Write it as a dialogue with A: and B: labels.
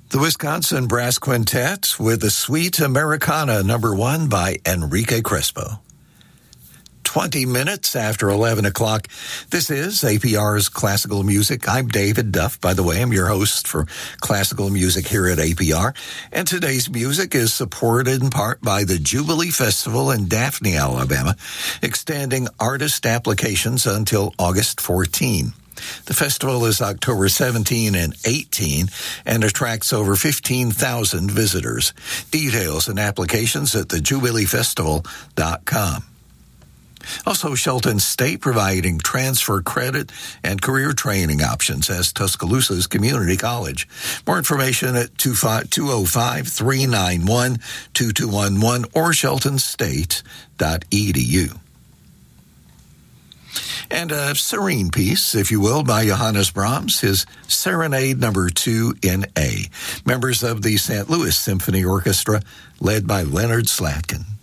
A: The Wisconsin Brass Quintet with the Sweet Americana, number 1 by Enrique Crespo. 20 minutes after 11 o'clock. This is APR's Classical Music. I'm David Duff. By the way, I'm your host for Classical Music here at APR. And today's music is supported in part by the Jubilee Festival in Daphne, Alabama, extending artist applications until August 14. The festival is October 17 and 18 and attracts over 15,000 visitors. Details and applications at thejubileefestival.com. Also, Shelton State providing transfer credit and career training options as Tuscaloosa's community college. More information at 205-391-2211 or sheltonstate.edu. And a serene piece, if you will, by Johannes Brahms, his Serenade number 2 in A. Members of the St. Louis Symphony Orchestra, led by Leonard Slatkin.